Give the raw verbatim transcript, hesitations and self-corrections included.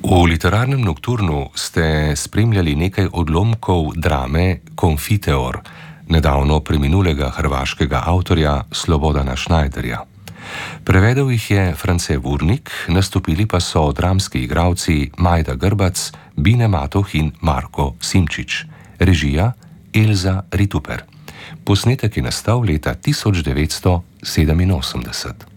V literarnem nokturnu ste spremljali nekaj odlomkov drame Konfiteor, nedavno preminulega hrvaškega avtorja Slobodana Schneiderja. Prevedel jih je France Vurnik, nastopili pa so dramski igralci Majda Grbac, Bine Matoh in Marko Simčič. Režija Elza Rituper. Posnetek je nastal leta tisoč devetsto sedeminosemdeset.